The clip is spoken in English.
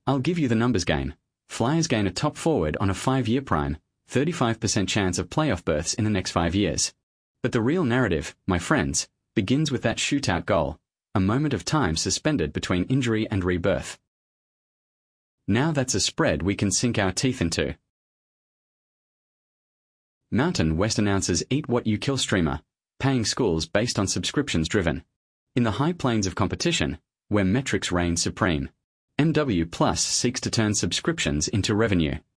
I'll give you the numbers gain. Flyers gain a top forward on a 5-year prime, 35% chance of playoff berths in the next 5 years. But the real narrative, my friends, begins with that shootout goal, a moment of time suspended between injury and rebirth. Now that's a spread we can sink our teeth into. Mountain West announces Eat What You Kill streamer, paying schools based on subscriptions driven. In the high plains of competition, where metrics reign supreme, MW Plus seeks to turn subscriptions into revenue.